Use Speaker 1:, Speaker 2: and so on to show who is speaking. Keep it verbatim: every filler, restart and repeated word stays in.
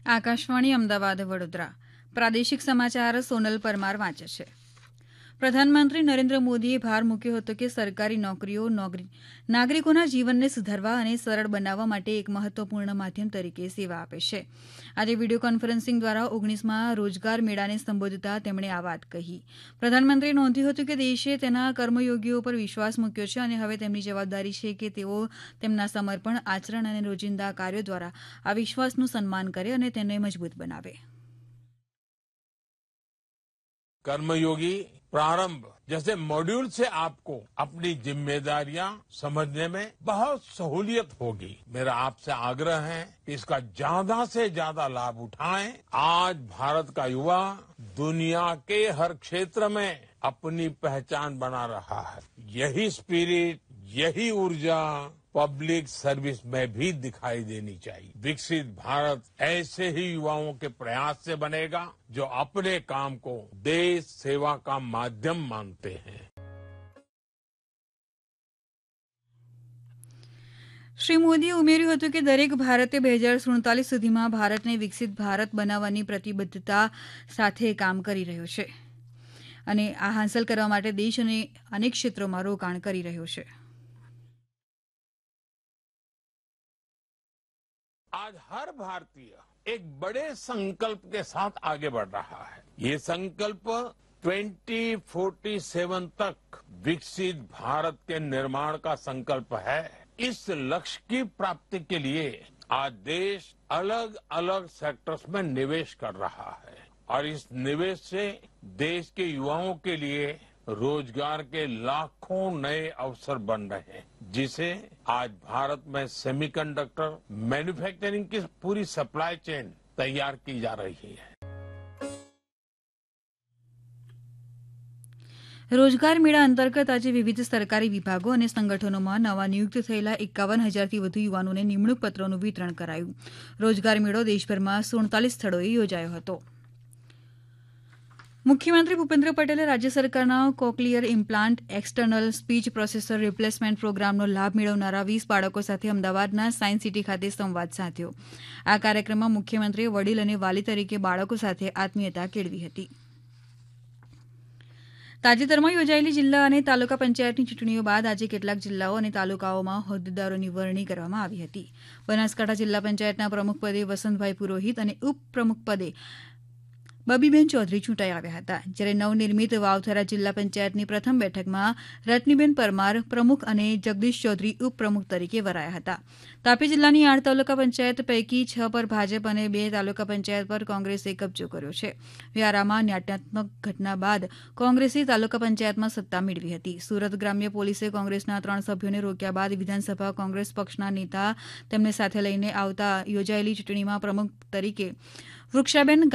Speaker 1: આકાશવાણી અમદાવાદ વડોદરા પ્રાદેશિક સમાચાર સોનલ પરમાર વાંચે છે. પ્રધાનમંત્રી નરેન્દ્ર મોદીએ ભાર મૂક્યો હતો કે સરકારી નોકરીઓ નાગરિકોના જીવનને સુધારવા અને સરળ બનાવવા માટે એક મહત્વપૂર્ણ માધ્યમ તરીકે સેવા આપે છે. આજે વિડીયો કોન્ફરન્સિંગ દ્વારા ઓગણીસમા રોજગાર મેળાને સંબોધતા તેમણે આ વાત કહી. પ્રધાનમંત્રીએ નોંધ્યું હતું કે દેશે તેના કર્મયોગીઓ પર વિશ્વાસ મૂક્યો છે અને હવે તેમની જવાબદારી છે કે તેઓ તેમના સમર્પણ, આચરણ અને રોજિંદા કાર્યો દ્વારા આ વિશ્વાસનું સન્માન કરે અને તેને મજબૂત બનાવે.
Speaker 2: कर्मयोगी प्रारंभ जैसे मॉड्यूल से आपको अपनी जिम्मेदारियां समझने में बहुत सहूलियत होगी. मेरा आपसे आग्रह है कि इसका ज्यादा से ज्यादा लाभ उठाएं. आज भारत का युवा दुनिया के हर क्षेत्र में अपनी पहचान बना रहा है. यही स्पिरिट, यही ऊर्जा पब्लिक सर्विस में भी दिखाई देनी चाहिए. विकसित भारत ऐसे ही युवाओं के प्रयास से बनेगा जो अपने काम को देश सेवा का माध्यम मानते हैं.
Speaker 1: શ્રી મોદીએ ઉમેર્યું હતું કે દરેક ભારતે બે હજાર સુડતાલીસ સુધીમાં ભારતને વિકસિત ભારત બનાવવાની પ્રતિબદ્ધતા સાથે કામ કરી રહ્યો છે અને આ હાંસલ કરવા માટે દેશ અને અનેક ક્ષેત્રોમાં રોકાણ કરી રહ્યો છે.
Speaker 2: आज हर भारतीय एक बड़े संकल्प के साथ आगे बढ़ रहा है. ये संकल्प ट्वेंटी फोर्टी सेवन तक विकसित भारत के निर्माण का संकल्प है. इस लक्ष्य की प्राप्ति के लिए आज देश अलग अलग सेक्टर्स में निवेश कर रहा है और इस निवेश से देश के युवाओं के लिए रोजगार के लाखों नए अवसर बन रहे हैं, जिसे आज भारत में सेमीकंडक्टर मैन्युफैक्चरिंग की पूरी सप्लाई चेन तैयार की जा रही है.
Speaker 1: રોજગાર મેળા અંતર્ગત આજે વિવિધ સરકારી વિભાગો અને સંગઠનોમાં નવા નિયુક્ત થયેલા એકાવન હજારથી વધુ યુવાનોને નિમણૂક પત્રોનું વિતરણ કરાયું. રોજગાર મેળો દેશભરમાં સુડતાલીસ સ્થળોએ યોજાયો હતો. મુખ્યમંત્રી ભૂપેન્દ્ર પટેલે રાજ્ય સરકારના cochlear implant external speech processor replacement પ્રોગ્રામનો લાભ મેળવનારા વીસ બાળકો સાથે અમદાવાદના સાયન્સ સિટી ખાતે સંવાદ સાધ્યો. આ કાર્યક્રમમાં મુખ્યમંત્રીએ વડીલ અને વાલી તરીકે બાળકો સાથે આત્મીયતા કેળવી હતી. તાજેતરમાં યોજાયેલી જિલ્લા અને તાલુકા પંચાયતની ચૂંટણીઓ બાદ આજે કેટલાક જિલ્લાઓ અને તાલુકાઓમાં હોદ્દેદારોની વરણી કરવામાં આવી હતી. બનાસકાંઠા જિલ્લા પંચાયતના પ્રમુખ પદે વસંતભાઈ પુરોહિત અને ઉપપ્રમુખ પદે બબીબેન ચૌધરી ચૂંટાઈ આવ્યા હતા. જ્યારે નવનિર્મિત વાવથરા જિલ્લા પંચાયતની પ્રથમ બેઠકમાં રત્નીબેન પરમાર પ્રમુખ અને જગદીશ ચૌધરી ઉપપ્રમુખ તરીકે વરાયા હતા. તાપી જિલ્લાની આઠ તાલુકા પંચાયત પૈકી છ પર ભાજપ અને બે તાલુકા પંચાયત પર કોંગ્રેસે કબજો કર્યો છે. વ્યારામાં નાટ્યાત્મક ઘટના બાદ કોંગ્રેસે તાલુકા પંચાયતમાં સત્તા મેળવી હતી. સુરત ગ્રામ્ય પોલીસે કોંગ્રેસના ત્રણ સભ્યોને રોક્યા બાદ વિધાનસભા કોંગ્રેસ પક્ષના નેતા તેમને સાથે લઈને આવતા યોજાયેલી ચૂંટણીમાં પ્રમુખ તરીકે વૃક્ષાબેન